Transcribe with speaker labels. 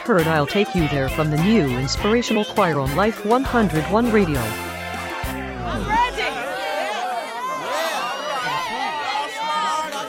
Speaker 1: heard I'll Take You There from the new inspirational choir on Life 101 Radio.